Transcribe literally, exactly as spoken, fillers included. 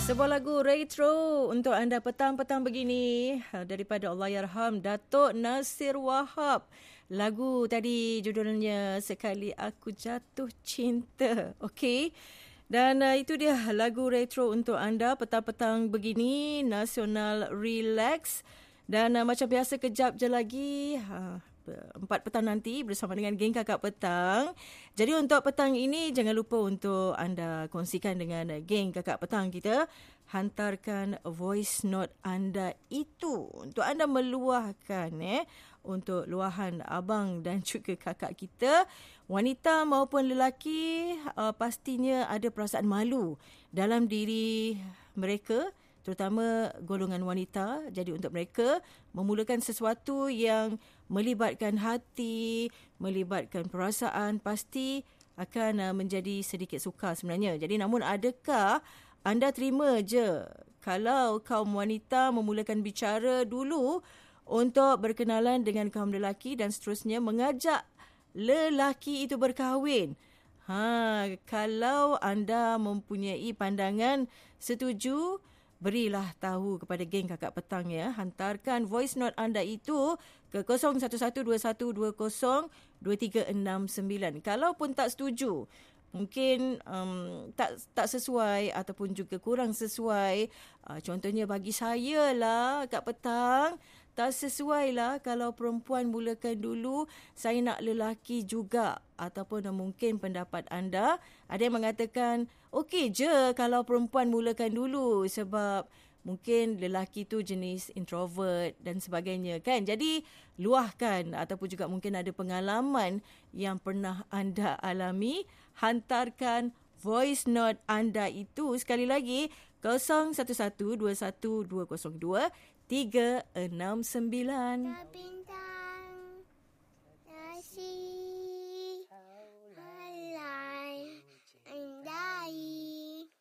Sebuah lagu retro untuk anda petang-petang begini daripada Allahyarham Datuk Nasir Wahab. Lagu tadi judulnya Sekali Aku Jatuh Cinta. Okey. Dan uh, itu dia lagu retro untuk anda petang-petang begini, Nasional Relax. Dan uh, macam biasa kejap je lagi uh, empat petang nanti bersama dengan geng Kakak Petang. Jadi untuk petang ini jangan lupa untuk anda kongsikan dengan geng Kakak Petang kita. Hantarkan voice note anda itu untuk anda meluahkan eh untuk luahan abang dan juga kakak kita. Wanita maupun lelaki uh, pastinya ada perasaan malu dalam diri mereka, terutama golongan wanita. Jadi untuk mereka memulakan sesuatu yang melibatkan hati, melibatkan perasaan, pasti akan uh, menjadi sedikit sukar sebenarnya. Jadi namun adakah anda terima je kalau kaum wanita memulakan bicara dulu untuk berkenalan dengan kaum lelaki dan seterusnya mengajak lelaki itu berkahwin? Ha, kalau anda mempunyai pandangan setuju, berilah tahu kepada geng Kakak Petang ya. Hantarkan voice note anda itu ke kosong satu satu dua satu dua kosong dua tiga enam sembilan. Kalaupun tak setuju, mungkin um, tak tak sesuai ataupun juga kurang sesuai. Uh, contohnya bagi saya lah Kak Petang, tak sesuai lah kalau perempuan mulakan dulu, saya nak lelaki juga. Ataupun mungkin pendapat anda, ada yang mengatakan okey je kalau perempuan mulakan dulu sebab mungkin lelaki tu jenis introvert dan sebagainya kan. Jadi luahkan ataupun juga mungkin ada pengalaman yang pernah anda alami. Hantarkan voice note anda itu sekali lagi kosong satu satu dua satu dua kosong dua tiga enam sembilan.